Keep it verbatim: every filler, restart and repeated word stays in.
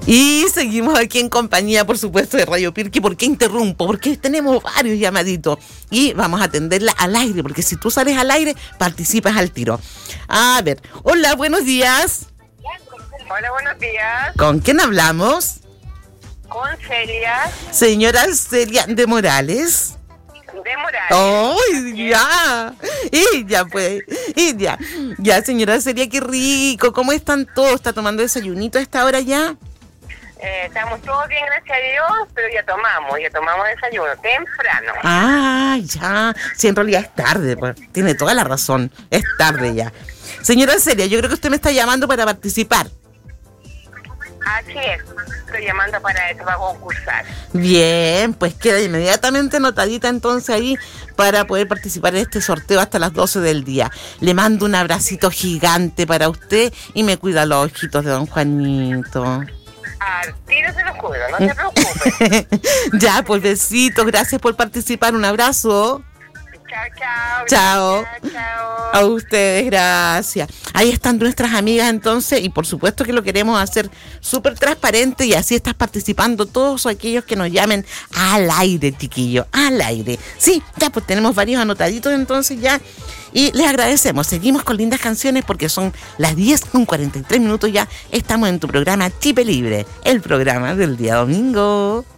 Y seguimos aquí en compañía, por supuesto, de Radio Pirqui. ¿Por qué interrumpo? Porque tenemos varios llamaditos y vamos a atenderla al aire, porque si tú sales al aire, participas al tiro. A ver, hola, buenos días. Hola, buenos días. ¿Con quién hablamos? Con Celia. Señora Celia de Morales. De Morales. ¡Ay, ya! Y ya, pues, y ya. Ya, señora Celia, qué rico. ¿Cómo están todos? ¿Está tomando desayunito a esta hora ya? Eh, estamos todos bien, gracias a Dios, pero ya tomamos, ya tomamos desayuno temprano. Ah, ya. Sí, en realidad es tarde, pues. Tiene toda la razón. Es tarde ya. Señora Celia, yo creo que usted me está llamando para participar. Así es, estoy llamando para eso, para concursar. Bien, pues queda inmediatamente anotadita entonces ahí para poder participar en este sorteo hasta las doce del día. Le mando un abracito gigante para usted y me cuida los ojitos de don Juanito. Al tiro se los cuido, no se preocupe. Ya, pues besitos, gracias por participar, un abrazo. Chao, chao. Chao. Chao, chao. A ustedes, gracias. Ahí están nuestras amigas entonces y por supuesto que lo queremos hacer súper transparente y así estás participando todos aquellos que nos llamen al aire, chiquillo, al aire. Sí, ya pues tenemos varios anotaditos entonces ya y les agradecemos. Seguimos con lindas canciones porque son las diez con cuarenta y tres minutos ya. Estamos en tu programa Chip Libre, el programa del día domingo.